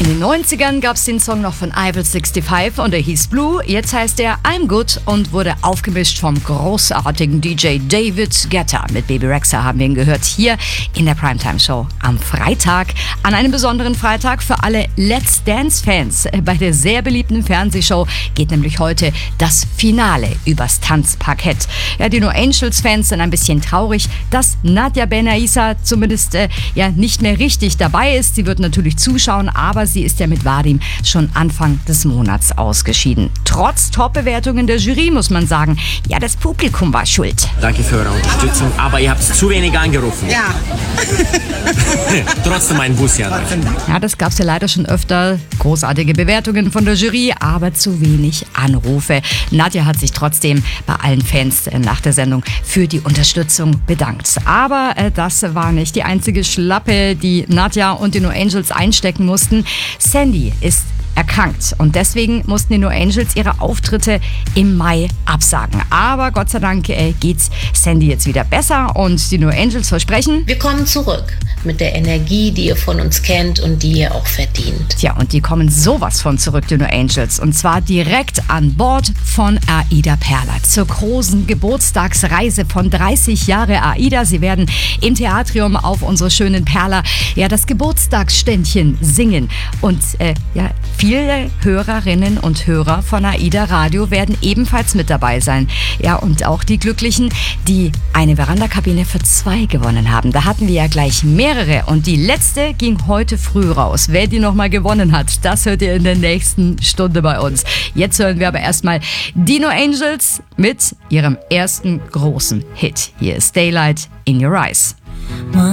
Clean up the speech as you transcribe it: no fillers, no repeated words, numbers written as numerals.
In den 90ern gab es den Song noch von Eiffel 65 und er hieß Blue. Jetzt heißt er I'm Good und wurde aufgemischt vom großartigen DJ David Guetta. Mit Baby Rexha haben wir ihn gehört hier in der Primetime Show am Freitag. An einem besonderen Freitag für alle Let's Dance-Fans. Bei der sehr beliebten Fernsehshow geht nämlich heute das Finale übers Tanzparkett. Ja, die No Angels-Fans sind ein bisschen traurig, dass Nadia Benaissa zumindest nicht mehr richtig dabei ist. Sie wird natürlich zuschauen, aber sie ist ja mit Vadim schon Anfang des Monats ausgeschieden. Trotz Top-Bewertungen der Jury muss man sagen, ja, das Publikum war schuld. Danke für eure Unterstützung, aber ihr habt zu wenig angerufen. Ja. Trotzdem ein Bussi an euch. Ja, das gab es ja leider schon öfter. Großartige Bewertungen von der Jury, aber zu wenig Anrufe. Nadja hat sich trotzdem bei allen Fans nach der Sendung für die Unterstützung bedankt. Aber das war nicht die einzige Schlappe, die Nadja und die No Angels einstecken mussten. Sandy ist erkrankt und deswegen mussten die No Angels ihre Auftritte im Mai absagen. Aber Gott sei Dank geht's Sandy jetzt wieder besser und die No Angels versprechen: Wir kommen zurück mit der Energie, die ihr von uns kennt und die ihr auch verdient. Tja, und die kommen sowas von zurück, die No Angels. Und zwar direkt an Bord von Aida Perla zur großen Geburtstagsreise von 30 Jahre Aida. Sie werden im Theatrium auf unserer schönen Perla das Geburtstagsständchen singen. Und viele Hörerinnen und Hörer von Aida Radio werden ebenfalls mit dabei sein. Ja, und auch die Glücklichen, die eine Verandakabine für 2 gewonnen haben. Da hatten wir ja gleich mehrere und die letzte ging heute früh raus. Wer die nochmal gewonnen hat, das hört ihr in der nächsten Stunde bei uns. Jetzt hören wir aber erstmal die No Angels mit ihrem ersten großen Hit. Hier ist Daylight in Your Eyes.